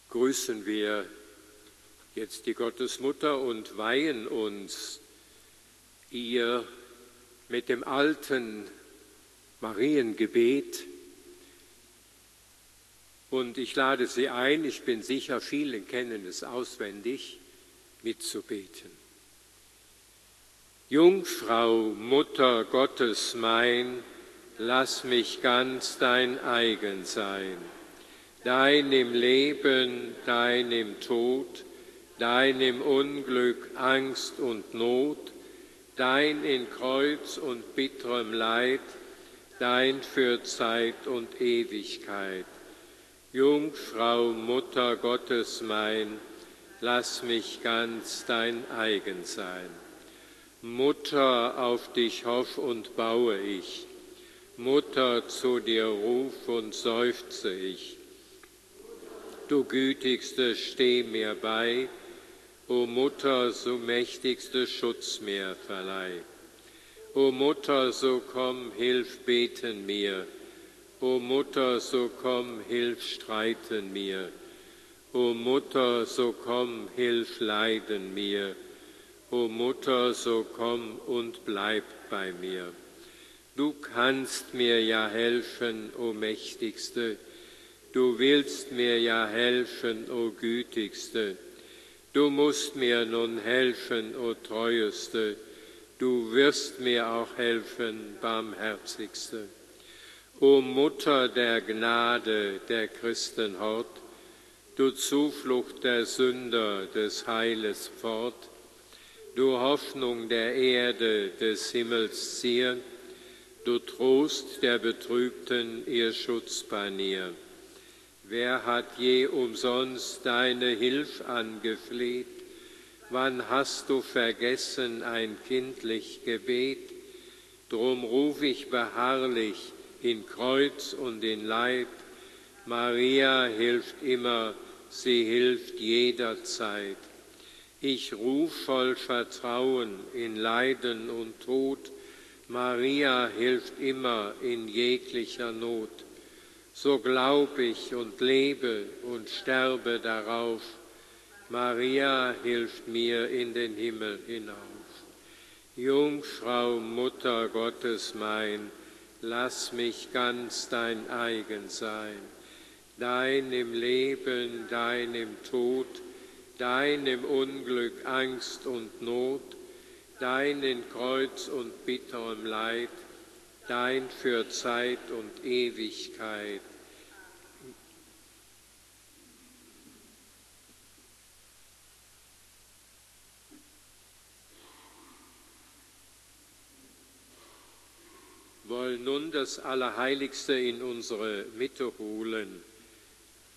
grüßen wir jetzt die Gottesmutter und weihen uns ihr mit dem alten Mariengebet. Und ich lade Sie ein, ich bin sicher, viele kennen es auswendig, mitzubeten. Jungfrau, Mutter Gottes mein, lass mich ganz dein eigen sein. Dein im Leben, dein im Tod, dein im Unglück, Angst und Not, dein in Kreuz und bitterem Leid, dein für Zeit und Ewigkeit. Jungfrau, Mutter Gottes mein, lass mich ganz dein eigen sein. Mutter, auf dich hoff und baue ich, Mutter, zu dir ruf und seufze ich. Du Gütigste, steh mir bei, o Mutter, so mächtigste Schutz mir verleih. O Mutter, so komm, hilf beten mir, o Mutter, so komm, hilf streiten mir, o Mutter, so komm, hilf leiden mir, o Mutter, so komm und bleib bei mir. Du kannst mir ja helfen, o Mächtigste, du willst mir ja helfen, o Gütigste, du musst mir nun helfen, o Treueste, du wirst mir auch helfen, Barmherzigste. O Mutter der Gnade, der Christenhort, du Zuflucht der Sünder, des Heiles Pfort, du Hoffnung der Erde, des Himmels Zier, du Trost der Betrübten, ihr Schutzpanier. Wer hat je umsonst deine Hilf angefleht? Wann hast du vergessen ein kindlich Gebet? Drum ruf ich beharrlich in Kreuz und in Leid. Maria hilft immer, sie hilft jederzeit. Ich ruf voll Vertrauen in Leiden und Tod. Maria hilft immer in jeglicher Not. So glaub ich und lebe und sterbe darauf. Maria hilft mir in den Himmel hinauf. Jungfrau, Mutter Gottes mein, lass mich ganz dein eigen sein. Dein im Leben, dein im Tod, dein im Unglück, Angst und Not, dein in Kreuz und bitterem Leid, dein für Zeit und Ewigkeit. Wollen nun das Allerheiligste in unsere Mitte holen.